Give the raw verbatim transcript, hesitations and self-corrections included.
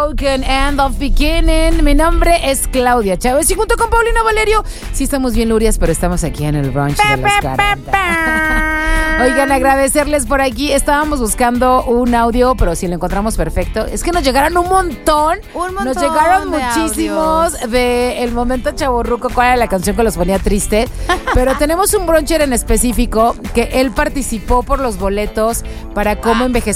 And of beginning. Mi nombre es Claudia Chávez y junto con Paulina Valerio, sí estamos bien lurias, pero estamos aquí en el brunch de los cuarenta. Oigan, agradecerles por aquí. Estábamos buscando un audio, pero si lo encontramos perfecto. Es que nos llegaron un montón. Un montón. Nos llegaron de muchísimos audios. de el momento chavorruco, cuál era la canción que los ponía triste. Pero tenemos un bruncher en específico que él participó por los boletos para cómo envejecer